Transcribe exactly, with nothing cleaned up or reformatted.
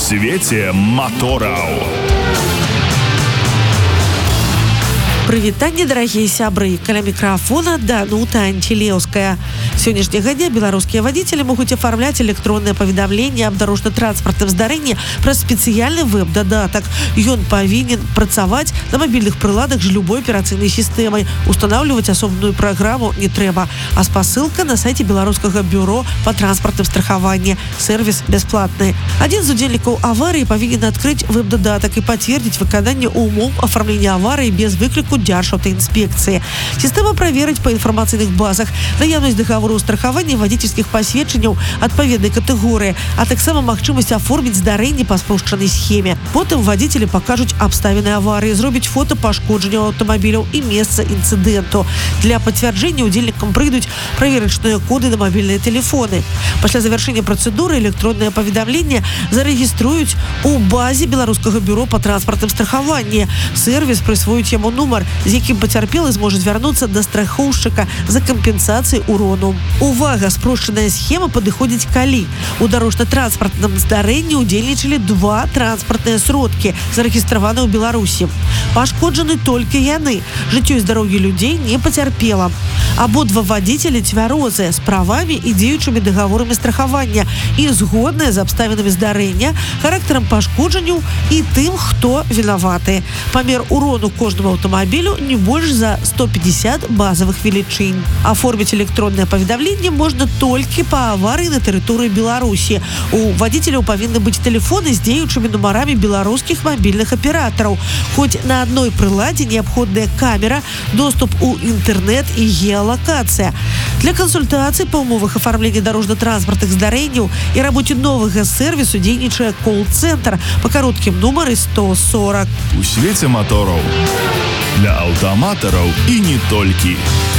свеце мотораў. Прывітанне, дарагія сябры, каля мікрафона Данута Антилеўская. Сённяшняга дня беларускія вадзіцелі могуць афармляць электронныя паведамленні аб дарожна-транспартным здарэнні праз спецыяльны вэб-дадатак. Ён павінен працаваць на мабільных прыладах з любой аперацыйнай сістэмай. Устанаўліваць асобную праграму не трэба, а спасылка на сайце беларускага бюро па транспартным страхаванні. Сервіс бясплатны. Адзін з удзельнікаў аварыі павінен адкрыць вэб-дадатак і пацвердзіць выкананне умоў афармлення аварыі без выкліку Дзяржаўтаінспекцыі. Сістэма праверыць па інфармацыйных базах наяўнасць дагавору страхавання вадзіцельскіх пасведчанняў адпаведнай катэгорыі, а таксама магчымасць аформіць здарэнне па спрошчанай схеме. Потым вадзіцелі пакажуць абставіны аварыі, зробяць фота пашкоджанняў аўтамабіляў і месца інцыдэнту. Для пацвярджэння удзельнікам прыйдуць праверачныя коды на мабільныя тэлефоны. Пасля завяршэння працэдуры электроннае паведамленне зарэгіструюць у базе беларускага бюро па транспартным страхаванні. Сервіс прысвоіць яму нумар, з якім пацярпелы зможа звярнуцца да страхоўшчыка за кампенсацыяй урону. Увага, спрошчаная схема падыходзіць калі у дарожна-транспартным здарэнні удзельнічалі два транспартныя сродкі, зарэгістраваны ў Беларусі. Пашкоджаны толькі яны. Жыццё і здароўе людзей не пацярпела. Абодва вадзіцелі цвярозыя з правамі і дзеючымі дагаворамі страхавання і згодныя з абставінамі здарэння, характарам пашкоджанняў і тым, хто вінаваты. Памер урону кожнаму аўтамабілю не больш за сто пятьдесят базавых велічынь. Аформіць электроннае паведамленне можна толькі па аварыі на тэрыторыі Беларусі. У вадзіцеляў павінны быць тэлефоны з дзеючымі нумарамі беларускіх мабільных аператараў. Хоць на адной прыладзе неабходная камера, доступ у інтэрнэт і геалакацыя. Для кансультацый па умовах афармлення дарожна-транспартных здарэнняў і рабоце новага сервісу дзейнічае кол-цэнтр па кароткім нумары сто сорок. У свеце мотораў. Для аўтаматараў і не толькі.